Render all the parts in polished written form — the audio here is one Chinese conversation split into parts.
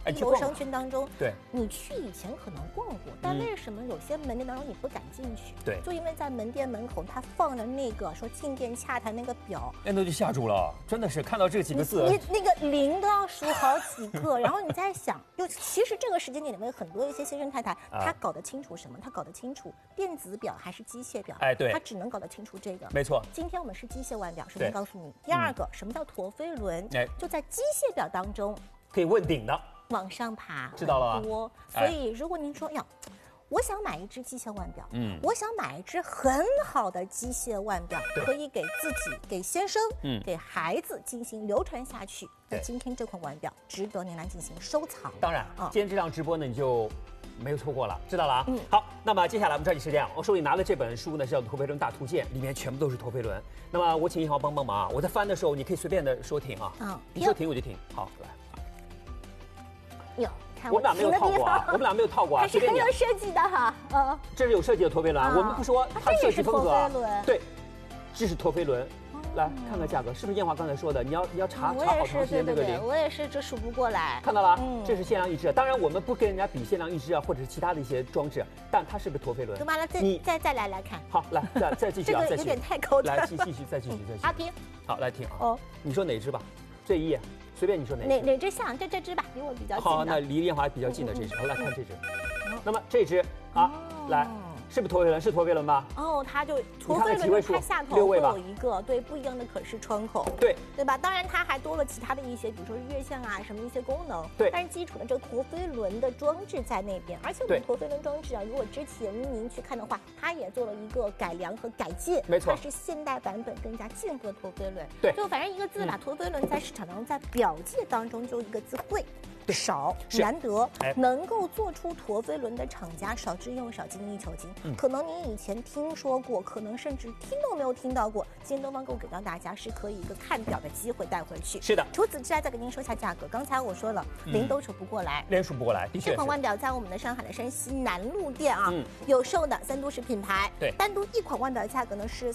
一楼商圈当中， 对， 你去以前可能逛过，但为什么有些门店当中你不敢进去？ 对， 就因为在门店门口他放了那个说进店洽谈那个表， 那就吓住了，真的是看到这几个字， 你那个零都要数好几个，然后你在想，其实这个时间点里面很多一些先生太太，他搞得清楚什么？他搞得清楚电子表还是机械表？ 哎，对， 他只能搞得清楚这个。 没错。 今天我们是机械腕表，首先告诉你，第二个什么叫陀飞轮？ 哎， 就在机械表当中可以问鼎的， 往上爬， 知道了吧？ 多，所以如果您说呀。我想买一只机械腕表，我想买一只很好的机械腕表，可以给自己、给先生、给孩子进行流传下去。那今天这款腕表值得您来进行收藏。 当然，今天这档直播呢，你就没有错过了，知道了啊。好，那么接下来我们抓紧时间啊，我手里拿的这本书呢是叫《陀飞轮大图鉴》，里面全部都是陀飞轮。那么我请一豪帮忙啊，我在翻的时候，你可以随便的说停啊，你说停我就停。好，来。 有。 我们俩没有套过啊，我们俩没有套过啊， 还是很有设计的哈。 这是有设计的陀飞轮啊，我们不说它设计风格啊。对，这是陀飞轮。来看看价格，是不是艳华刚才说的？你要查好长时间这个零。 我也是，这数不过来。 看到了，这是限量一只。当然我们不跟人家比限量一只啊，或者是其他的一些装置，但它是不是陀飞轮？ 完了，再来看。 好，来再继续啊， 这个有点太高了。 来继续，再继续。 好停。 好，来停啊。哦，你说哪只吧？这一页。随便你说哪只像这只吧，离我比较近。 好，那离艳华比较近的这只，好来看这只。那么这只啊，来。是不是陀飞轮？是陀飞轮吧？ 哦，它就陀飞轮，它下头会有一个对不一样的可视窗口，对吧？当然它还多了其他的一些，比如说月相啊什么一些功能， 对。 但是基础的这个陀飞轮的装置在那边，而且我们陀飞轮装置啊，如果之前您去看的话，它也做了一个改良和改进， 没错， 它是现代版本更加进步的陀飞轮， 对。 就反正一个字吧，陀飞轮在市场当中，在表界当中就一个字贵。少难得能够做出陀飞轮的厂家少之又少，精益求精。可能您以前听说过，可能甚至听都没有听到过。今天东方购给到大家是可以一个看表的机会带回去。 是的。 除此之外，再给您说一下价格。刚才我说了，零都数不过来， 连数不过来，的确。 这款腕表在我们的上海的山西南路店啊，有售的，三都是品牌。 对， 单独一款腕表的价格呢是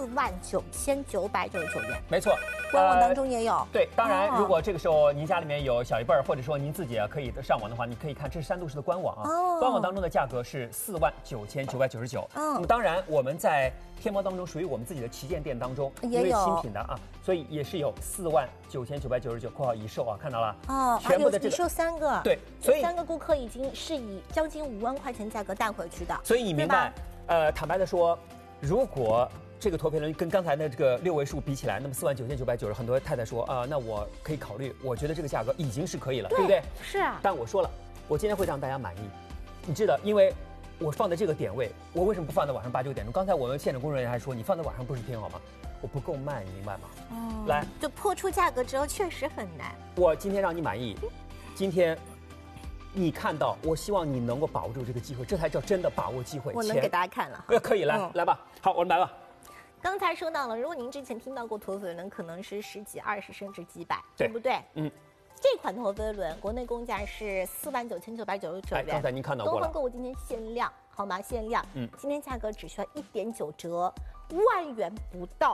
49999元。 没错， 官网当中也有。 对，当然，如果这个时候您家里面有小一辈儿，或者说您自己啊可以上网的话，你可以看，这是三都市的官网啊。官网当中的价格是49999。那么当然，我们在天猫当中属于我们自己的旗舰店当中，因为新品的啊，所以也是有49999（括号已售啊），看到了全部的这个已售3个。 对，所以 3个顾客已经是以将近5万块钱价格带回去的。 所以你明白，坦白的说，如果这个陀飞轮跟刚才的这个6位数比起来，那么49990，很多太太说那我可以考虑，我觉得这个价格已经是可以了，对不对？ 是啊。 但我说了，我今天会让大家满意，你知道，因为我放在这个点位，我为什么不放在晚上8、9点钟？刚才我们现场工作人员还说，你放在晚上不是挺好吗？我不够卖，你明白吗？来， 就破出价格之后确实很难。 我今天让你满意，今天你看到，我希望你能够把握住这个机会，这才叫真的把握机会。 我能给大家看了， 可以来吧，好，我们来吧。 刚才说到了，如果您之前听到过陀飞轮，可能是10几、20甚至几百，对不对？这款陀飞轮国内公价是49999元。 刚才您看到过了。 东方购物今天限量，好吗？限量。今天价格只需要1.9折，1万元不到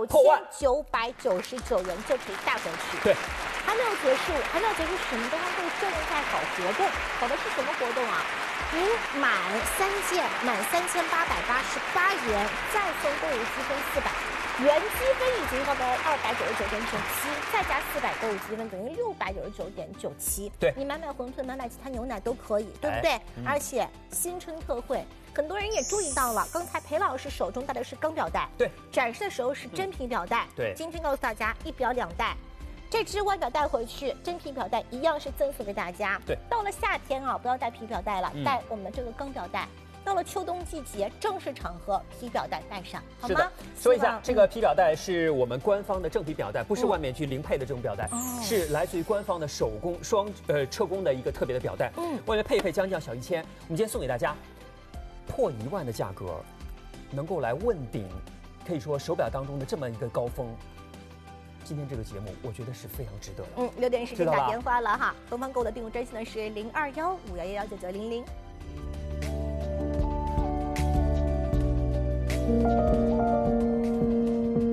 ，9999元就可以带回去。 对。 还没有结束，什么东方购正在搞活动，搞的是什么活动啊？您满3件，满3888元，再送购物积分400，原积分已经高达299.97，再加400购物积分等于699.97。 对， 你买馄饨，买其他牛奶都可以，对不对？而且新春特惠，很多人也注意到了，刚才裴老师手中戴的是钢表带， 对， 展示的时候是真皮表带， 对。 今天告诉大家1表2带。这只腕表带回去，真皮表带一样是赠送给大家。 对， 到了夏天啊，不要带皮表带了，带我们的这个钢表带。到了秋冬季节，正式场合皮表带带上，好吗？ 说一下，这个皮表带是我们官方的正皮表带，不是外面去零配的这种表带，是来自于官方的手工车工的一个特别的表带。外面配将近小1000，我们今天送给大家破1万的价格，能够来问鼎，可以说手表当中的这么一个高峰。今天这个节目，我觉得是非常值得的。 6点时间打电话了哈，东方购的订购专线呢是0215119900。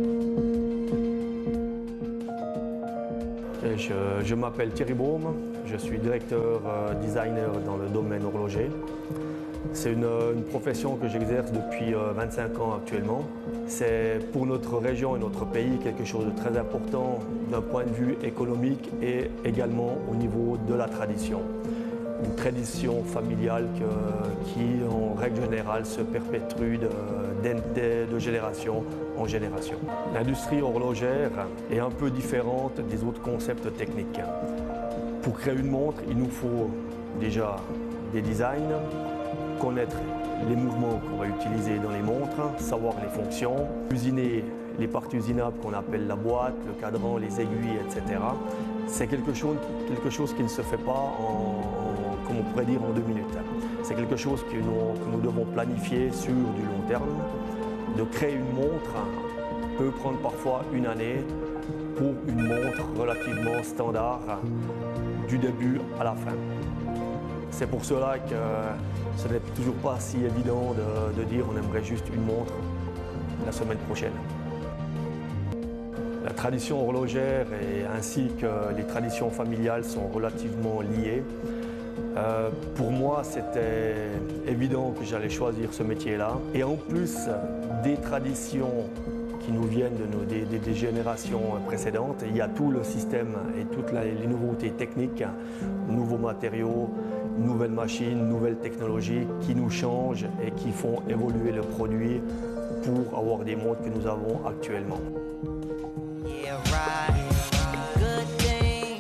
Je m'appelle Thierry Brome, je suis directeur designer dans le domaine horloger. C'est une profession que j'exerce depuis 25 ans actuellement. C'est pour notre région et notre pays quelque chose de très important d'un point de vue économique et également au niveau de la tradition. Une tradition familiale qui, en règle générale, se perpétue de génération en génération. L'industrie horlogère est un peu différente des autres concepts techniques. Pour créer une montre, il nous faut déjà des designs, connaître les mouvements qu'on va utiliser dans les montres, savoir les fonctions, usiner les parties usinables qu'on appelle la boîte, le cadran, les aiguilles, etc. C'est quelque chose qui ne se fait pas comme on pourrait dire, en 2 minutes. C'est quelque chose que nous devons planifier sur du long terme. De créer une montre peut prendre parfois une année pour une montre relativement standard du début à la fin. C'est pour cela que ce n'est toujours pas si évident de dire on aimerait juste une montre la semaine prochaine. La tradition horlogère ainsi que les traditions familiales sont relativement liées. Pour moi, c'était évident que j'allais choisir ce métier-là. Et en plus des traditions qui nous viennent des générations précédentes, il y a tout le système et toutes les nouveautés techniques, nouveaux matériaux, nouvelles machines, nouvelles technologies qui nous changent et qui font évoluer le produit pour avoir des montres que nous avons actuellement. Yeah, right. Good thing.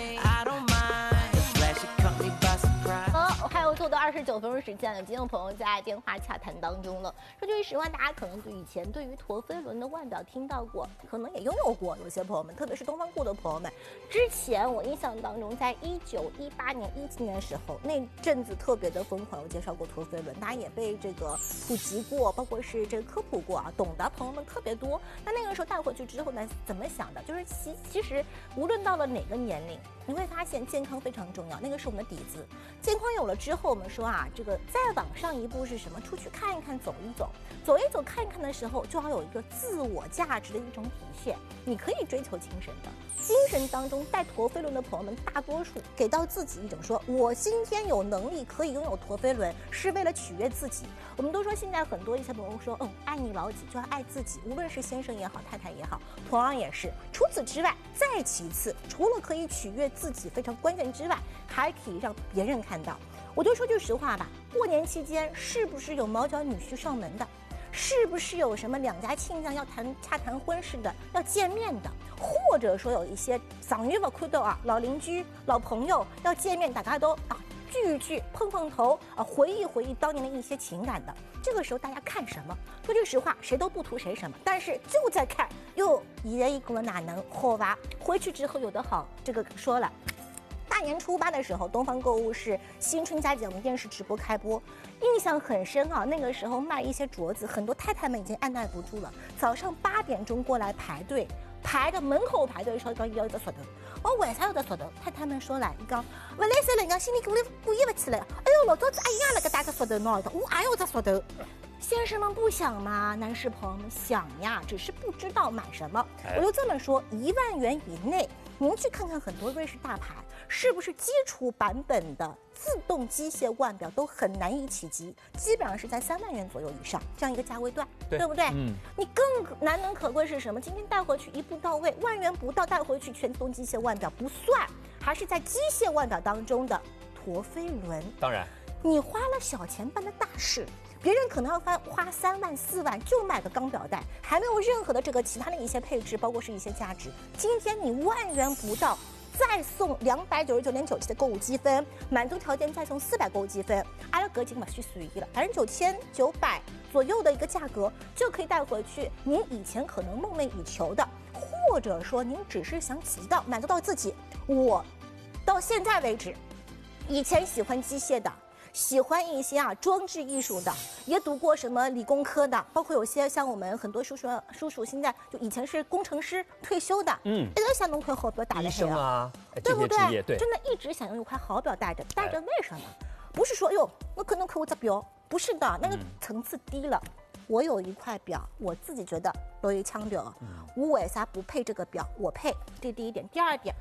I don't mind. The flash it caught me by surprise. 好，还有做到29分钟时间了，已经有朋友在电话洽谈当中了。说句实话，大家可能以前对于陀飞轮的腕表听到过，可能也拥有过，有些朋友们，特别是东方库的朋友们。之前我印象当中，在1918年、17年的时候，那阵子特别的疯狂，有介绍过陀飞轮，大家也被这个普及过，包括是这个科普过啊，懂的朋友们特别多。那个时候带回去之后呢，怎么想的？就是其实无论到了哪个年龄，你会发现健康非常重要，那个是我们的底子。健康有了之后，我们说啊，这个再往上一步是什么？出去看一看，走一走，走一走，看一看的时候，就要有一个自我价值的一种体现。你可以追求精神的，精神当中带陀飞轮的朋友们，大多数给到自己一种说，我今天有能力可以拥有陀飞轮，是为了取悦自己。我们都说现在很多一些朋友说，爱你老几就要爱自己，无论是先生也好，太太也好，同样也是。除此之外，再其次，除了可以取悦自己非常关键之外，还可以让别人看到。我就说句实话吧，过年期间是不是有毛脚女婿上门的？是不是有什么两家亲家要洽谈婚事的，要见面的，或者说有一些长月我看到啊，老邻居、老朋友要见面，大家都聚一聚、碰碰头啊，回忆回忆当年的一些情感的。这个时候大家看什么？说句实话，谁都不图谁什么，但是就在看哟，一个哪能好吧？回去之后有的好，这个说了。大年初8的时候，东方购物是新春佳节，我们电视直播开播，印象很深啊。那个时候卖一些镯子，很多太太们已经按耐不住了，早上8点钟过来排队，排着门口排队的时候，讲要一只镯头。我为啥要只镯头？太太们说了，伊讲不来塞了，人家心里过意不去了。哎呦，老早子哎呀，那个戴个镯头闹的，我还有只镯头。先生们不想吗？男士朋友们想呀，只是不知道买什么。我就这么说，1万元以内，您去看看很多瑞士大牌，是不是基础版本的自动机械腕表都很难以企及，基本上是在3万元左右以上这样一个价位段，对不对？你更难能可贵是什么？今天带回去一步到位，1万元不到带回去全自动机械腕表不算，还是在机械腕表当中的陀飞轮。 当然， 你花了小钱办的大事。别人可能要花3万4万就买个钢表带，还没有任何的这个其他的一些配置，包括是一些价值。今天你1万元不到，再送299.97的购物积分，满足条件再送400购物积分，阿拉格金嘛去随意了，反正9900左右的一个价格就可以带回去您以前可能梦寐以求的，或者说您只是想满足到自己。我到现在为止，以前喜欢机械的。喜欢一些装置艺术的，也读过什么理工科的，包括有些像我们很多叔叔现在就以前是工程师退休的，一直想弄块好表打的黑啊， 对不对？ 对， 真的一直想用一块好表带着，为什么？不是说哟，我可能看我这表，不是的，那个层次低了。我有一块表，我自己觉得都有枪表，我为啥不配这个表？我配，这第一点。第二点，带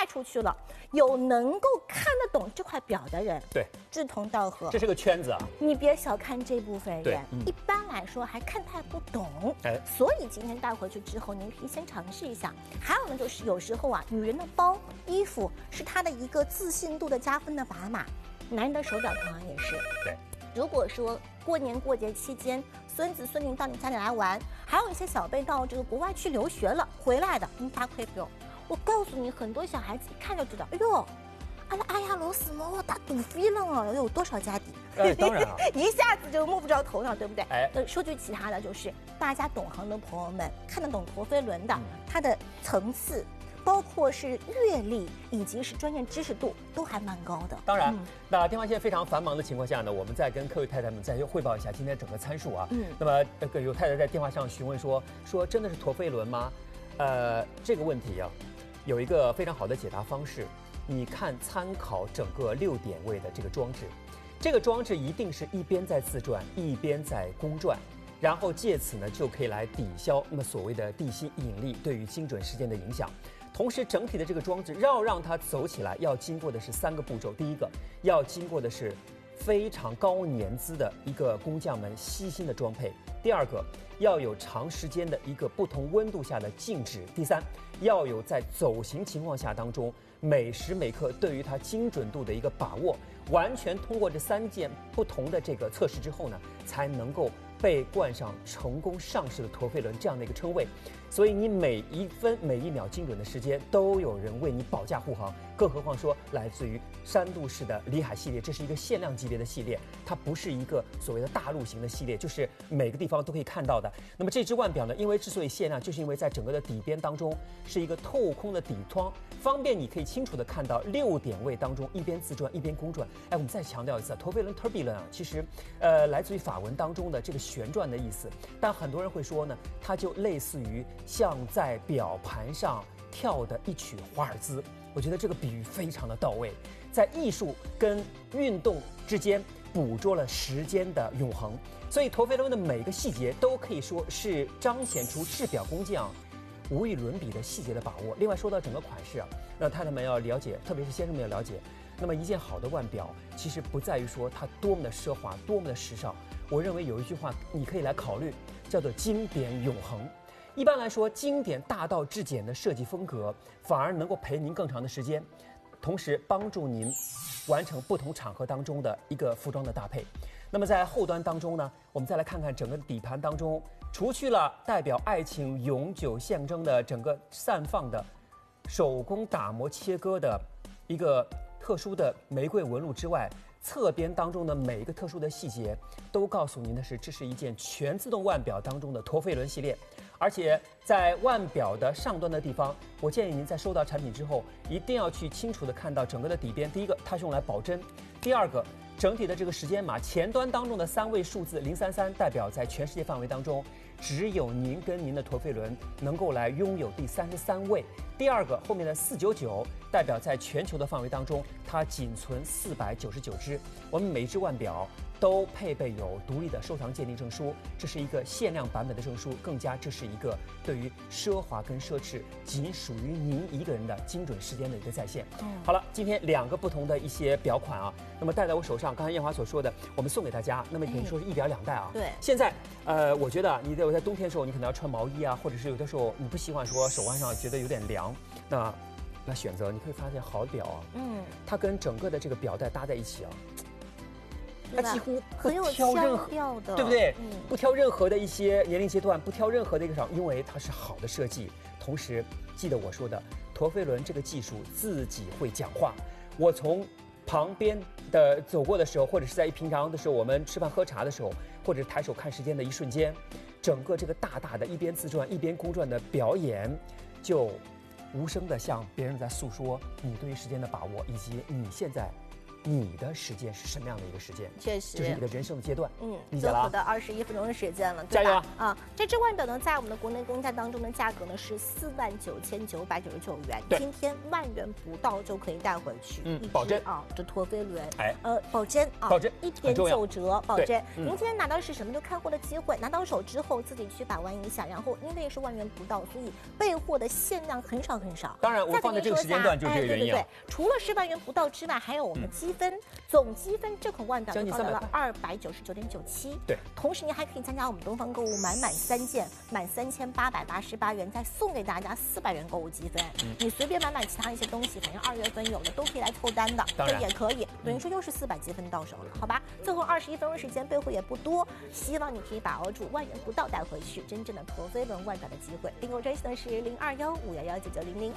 卖出去了，有能够看得懂这块表的人， 对， 志同道合。 这是个圈子啊。 你别小看这部分对人，一般来说还看太不懂。 哎， 所以今天带回去之后，您可以先尝试一下。还有呢，就是有时候啊，女人的包、衣服是她的一个自信度的加分的砝码，男人的手表同样也是。 对。 如果说过年过节期间，孙子孙女到你家里来玩，还有一些小辈到这个国外去留学了回来的，大亏不用。我告诉你，很多小孩子一看就知道，哎呦，哎呀，罗斯莫打赌飞了啊，有多少家底？ 哎，当然啊， 一下子就摸不着头脑，对不对？ 哎， 说句其他的，就是大家懂行的朋友们看得懂陀飞轮的，它的层次。包括是阅历以及是专业知识度都还蛮高的。 当然，那电话线非常繁忙的情况下呢，我们再跟各位太太们再汇报一下今天整个参数啊。那么有太太在电话上询问说真的是陀飞轮吗？这个问题啊，有一个非常好的解答方式，你看参考整个6点位的这个装置，这个装置一定是一边在自转一边在公转。然后借此呢，就可以来抵消那么所谓的地心引力对于精准时间的影响。同时，整体的这个装置要让它走起来，要经过的是3个步骤。第一个，要经过的是非常高年资的一个工匠们悉心的装配；第二个，要有长时间的一个不同温度下的静止；第三，要有在走行情况下当中每时每刻对于它精准度的一个把握。完全通过这3件不同的这个测试之后呢，才能够被冠上成功上市的陀飞轮这样的一个称谓。所以你每1分每1秒精准的时间都有人为你保驾护航，更何况说来自于山度式的里海系列，这是一个限量级别的系列，它不是一个所谓的大陆型的系列，就是每个地方都可以看到的。那么这只腕表呢，因为之所以限量，就是因为在整个的底边当中是一个透空的底窗，方便你可以清楚的看到6点位当中一边自转一边公转。哎，我们再强调一次，陀飞轮 turbulent 啊，其实来自于法文当中的这个旋转的意思，但很多人会说呢，它就类似于像在表盘上跳的一曲华尔兹。我觉得这个比喻非常的到位，在艺术跟运动之间捕捉了时间的永恒。所以陀飞轮的每个细节都可以说是彰显出制表工匠无与伦比的细节的把握。另外说到整个款式啊，那太太们要了解，特别是先生们要了解，那么一件好的腕表其实不在于说它多么的奢华，多么的时尚。我认为有一句话你可以来考虑，叫做经典永恒。一般来说，经典大道至简的设计风格反而能够陪您更长的时间，同时帮助您完成不同场合当中的一个服装的搭配。那么在后端当中呢，我们再来看看整个底盘当中，除去了代表爱情永久象征的整个散放的手工打磨切割的一个特殊的玫瑰纹路之外，侧边当中的每一个特殊的细节都告诉您的是，这是一件全自动腕表当中的陀飞轮系列。而且在腕表的上端的地方，我建议您在收到产品之后，一定要去清楚的看到整个的底边。第一个，它是用来保真；第二个，整体的这个时间码前端当中的3位数字033，代表在全世界范围当中，只有您跟您的陀飞轮能够来拥有第33位。第二个，后面的499，代表在全球的范围当中，它仅存499只。我们每一只腕表都配备有独立的收藏鉴定证书，这是一个限量版本的证书，更加这是一个对于奢华跟奢侈仅属于您一个人的精准时间的一个再现。好了，今天2个不同的一些表款啊，那么戴在我手上，刚才艳华所说的，我们送给大家，那么等于说是1表2戴啊。 对。现在我觉得你在冬天的时候，你可能要穿毛衣啊，或者是有的时候你不习惯说手腕上觉得有点凉，那来选择，你可以发现好表啊，它跟整个的这个表带搭在一起啊。它几乎不挑任何，对不对？不挑任何的一些年龄阶段，不挑任何的一个因为它是好的设计。同时，记得我说的，陀飞轮这个技术自己会讲话。我从旁边的走过的时候，或者是在平常的时候，我们吃饭喝茶的时候，或者抬手看时间的一瞬间，整个这个大大的一边自转一边公转的表演，就无声的向别人在诉说你对于时间的把握，以及你现在你的时间是什么样的一个时间？ 确实， 这是你的人生的阶段。理解最后了啊。 的21分钟的时间了， 加油对吧？啊，这只腕表呢，在我们的国内公价当中的价格呢是49999元， 对今天10000元不到就可以带回去，一只保真啊，这陀飞轮， 哎保真啊， 保真很重要 1.9折保对真。您今天拿到是什么？就看货的机会，拿到手之后自己去把玩一下，然后因为是10000元不到，所以备货的限量很少很少。 当然，我放在这个时间段就是这个原因啊。 对，除了10万元不到之外，还有我们积分，总积分这款腕表将近高达了 300 299.97。 对， 同时您还可以参加我们东方购物满3件，满3888元，再送给大家400元购物积分。你随便买其他一些东西，反正2月份有的都可以来凑单的， 当然这也可以。等于说又是400积分到手了，好吧？最后21分钟时间，备货也不多，希望你可以把握住10000元不到带回去真正的陀飞轮腕表的机会。订购专线是0215119900。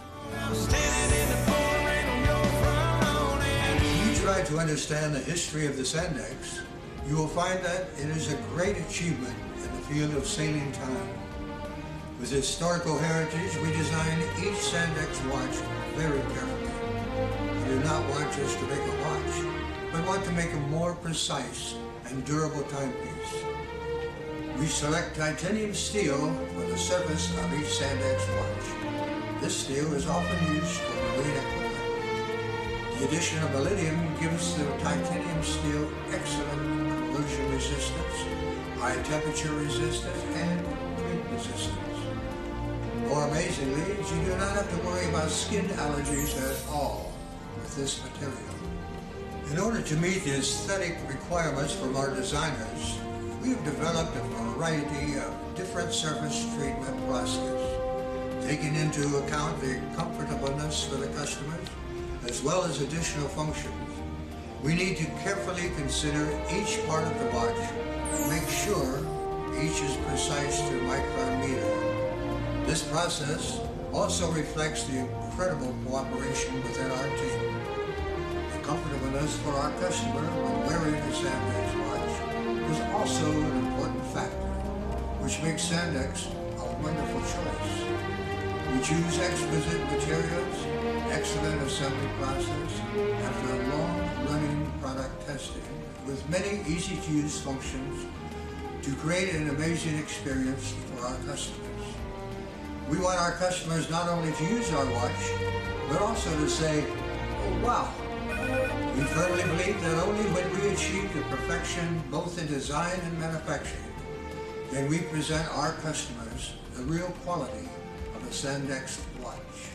If you try to understand the history of the Sandex, you will find that it is a great achievement in the field of sailing time. With historical heritage, we designed each Sandex watch very carefully. We do not want just to make a watch, but want to make a more precise and durable timepiece. We select titanium steel for the surface of each Sandex watch. This steel is often used for marine equipment. The addition of palladium gives the titanium steel excellent corrosion resistance, high temperature resistance, and creep resistance. More amazingly, you do not have to worry about skin allergies at all with this material. In order to meet the aesthetic requirements from our designers, we have developed a variety of different surface treatment processes, taking into account the comfortableness for the customers, as well as additional functions. We need to carefully consider each part of the watch and make sure each is precise to micrometer. This process also reflects the incredible cooperation within our team. The comfortableness for our customer when wearing a Sandex watch is also an important factor, which makes Sandex a wonderful choice. We choose exquisite materials, excellent assembly process, after a long-running product testing with many easy-to-use functions to create an amazing experience for our customers. We want our customers not only to use our watch, but also to say, oh wow. We firmly believe that only when we achieve the perfection both in design and manufacturing, then we present our customers the real quality of a Sandex watch.